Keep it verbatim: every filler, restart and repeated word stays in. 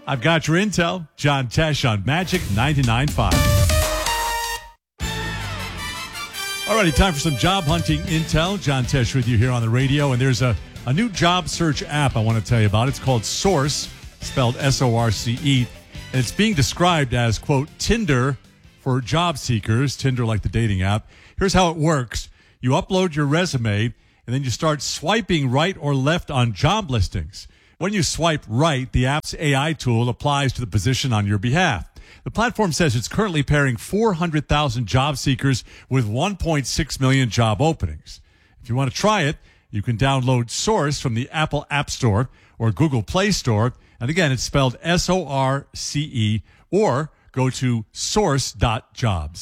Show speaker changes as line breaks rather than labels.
I've got your intel. John Tesh on Magic ninety-nine point five. Alrighty, time for some job hunting intel. John Tesh with you here on the radio. And there's a, a new job search app I want to tell you about. It's called Source, spelled S O R C E. And it's being described as, quote, Tinder for job seekers. Tinder like the dating app. Here's how it works. You upload your resume, and then you start swiping right or left on job listings. When you swipe right, the app's A I tool applies to the position on your behalf. The platform says it's currently pairing four hundred thousand job seekers with one point six million job openings. If you want to try it, you can download Source from the Apple App Store or Google Play Store. And again, it's spelled S O R C E, or go to source dot jobs.